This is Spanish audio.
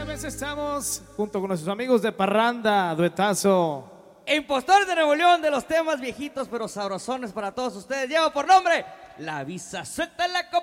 Una vez estamos junto con nuestros amigos de Parranda, duetazo. Impostores de Nuevo León, de los temas viejitos pero sabrosones para todos ustedes. Lleva por nombre La Visa. Suelta la copa.